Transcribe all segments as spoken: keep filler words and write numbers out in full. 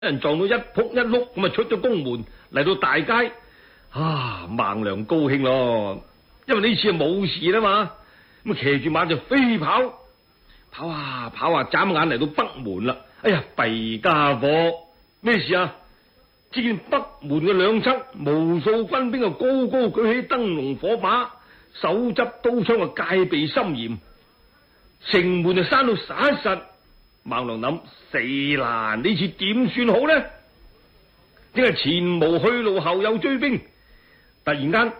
人撞到一仆一碌咁啊，出咗宮門嚟到大街。啊，孟良高興咯，因為呢次係冇事啦嘛。咁騎住馬就飛跑，跑啊跑啊，眨眼嚟到北門啦。哎呀，弊家伙，咩事啊？只見北門嘅兩側無數軍兵啊，高高舉起燈籠火把，手執刀槍啊，戒備森嚴。城門就閂到實一實。孟良諗，死啦！呢次點算好呢？因為前無去路，後有追兵。突然間，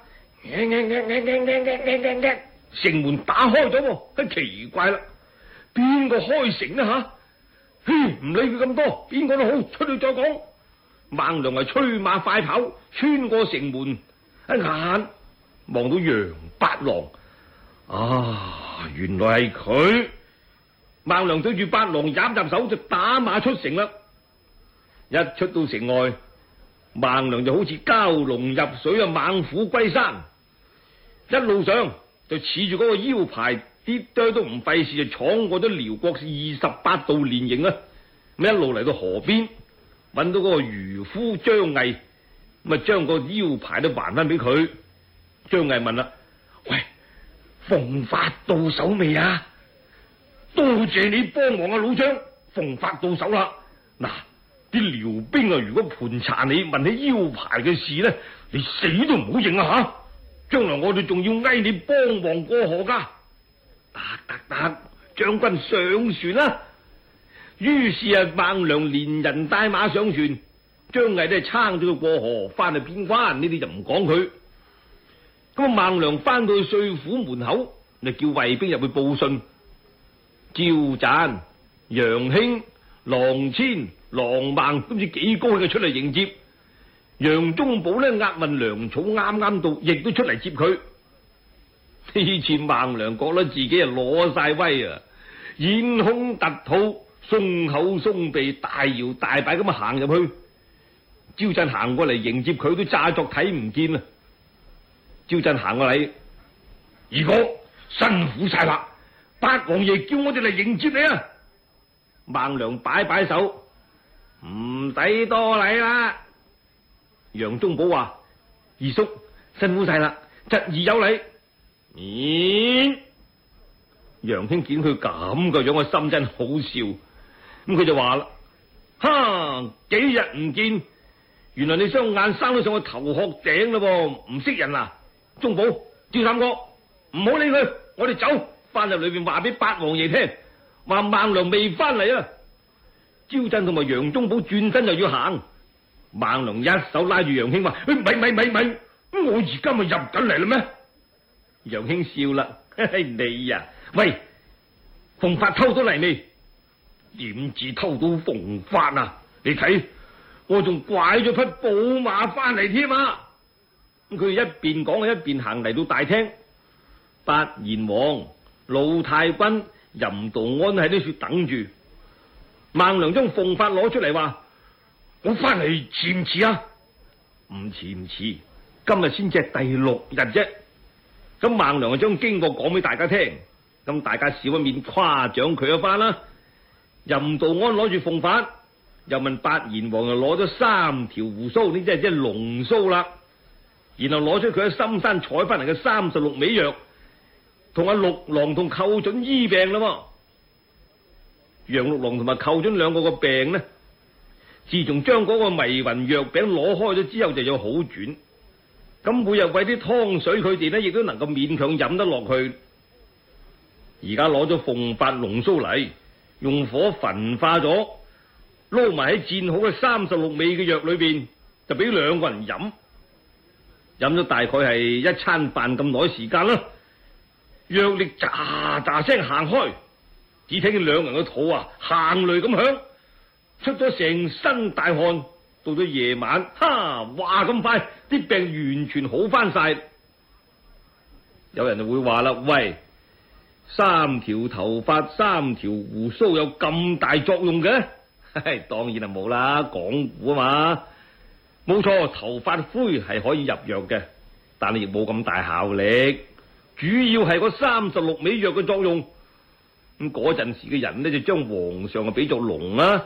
城門打開咗，真奇怪啦！邊個開城呢？吓，嘿，唔理佢咁多，邊個都好，出去再講。孟良係催馬快跑，穿過城門，一眼望到楊八郎。啊，原來係佢。孟良對住八郎攬攬手就打馬出城啦。一出到城外，孟良就好似蛟龍入水啊，猛虎歸山。一路上就恃住嗰個腰牌，啲堆都唔費事就闖過咗遼國二十八道連營啦。咁一路嚟到河邊，揾到嗰個漁夫張毅，咁啊將個腰牌都還翻俾佢。張毅問啦：喂，奉法到手未啊？多謝你幫忙啊，老張，奉法到手啦。嗱，啲遼兵啊，如果盤查你問起腰牌嘅事呢，你死都唔好認啊吓！將來我哋仲要嗌你幫忙過河噶。得得得，將軍上船啦。於是啊，孟良連人帶馬上船，張毅都係撐咗佢過河，翻去邊關呢啲就唔講佢。咁啊，孟良翻到去帥府門口，就叫衛兵入去報信。趙贊、楊興、郎遷、郎孟都唔知幾高興嘅出嚟迎接。楊宗保呢，押運糧草啱啱到，亦都出嚟接佢。呢次孟良覺得自己啊攞晒威啊，掩胸突肚，鬆口鬆鼻，大搖大擺咁行入去。趙贊行過嚟迎接佢，都詐作睇唔見啊。趙贊行過嚟，二哥辛苦晒啦，八王爺叫我哋嚟迎接你啊！孟良擺擺手，唔使多禮啦。楊宗保話：二叔辛苦晒啦，侄兒有禮。咦？楊興見佢咁個樣，我心真好笑。咁佢就話啦：哈，幾日唔見，原來你雙眼生到上個頭殼頂咯，唔識人啊！宗保、趙三哥，唔好理佢，我哋走，翻入裏邊話俾八王爺聽，話孟良未翻嚟啊！招鎮同埋楊宗保轉身就要行，孟良一手拉住楊興話：咪咪咪咪，我而家咪入緊嚟啦咩？楊興笑啦：你呀、啊，喂，鳳髮偷到嚟未？點知偷到鳳髮啊？你睇，我仲拐咗匹寶馬翻嚟添啊！咁佢一邊講一邊行嚟到大廳，八賢王、魯太君、任道安喺呢處等住。孟良將鳳髮攞出嚟話：我翻嚟遲唔遲啊？唔遲唔遲，今日先至係第六日啫。咁孟良就將經過講俾大家聽，咁大家少一面誇獎佢一番啦。任道安攞住鳳髮，又問八賢王又攞咗三條鬍鬚，呢即係即係龍鬚啦。然後攞出佢喺深山採翻嚟嘅三十六味藥，同阿六郎同寇準醫病啦。楊六郎同埋寇準兩個個病呢，自從將嗰個迷魂藥餅攞開咗之後，就有好轉。咁每日餵啲湯水，佢哋呢亦都能夠勉強飲得落去。而家攞咗鳳髮龍鬚嚟，用火焚化咗，撈埋喺戰好嘅三十六味嘅藥裏邊，就俾兩個人飲。飲咗大概係一餐飯咁耐時間啦。藥力喳喳聲行開，只聽見兩人嘅肚啊行雷咁響，出咗成身大汗。到咗夜晚，哈，話咁快，啲病完全好翻晒。有人就會話啦：喂，三條頭髮、三條鬍鬚有咁大作用嘅？當然係冇啦，講古啊嘛。冇錯，頭髮灰係可以入藥嘅，但係亦冇咁大效力。主要係嗰三十六味藥嘅作用。咁嗰陣時嘅人呢，就將皇上啊比作龍啦，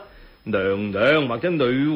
娘娘或者女